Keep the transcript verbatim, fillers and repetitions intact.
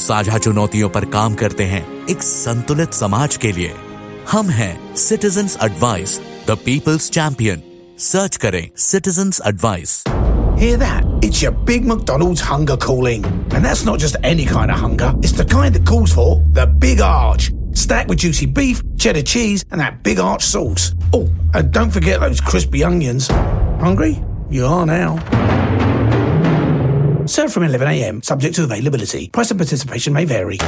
साझा चुनौतियों पर काम करते हैं एक संतुलित समाज के लिए। हम हैं citizens advice, the people's champion. Search करें citizens advice. Hear that? It's your big McDonald's hunger calling. And that's not just any kind of hunger. It's the kind that calls for the Big Arch. Stacked with juicy beef, cheddar cheese, and that Big Arch sauce. Oh, and don't forget those crispy onions. Hungry? You are now. Served from eleven a m, subject to availability. Price and participation may vary.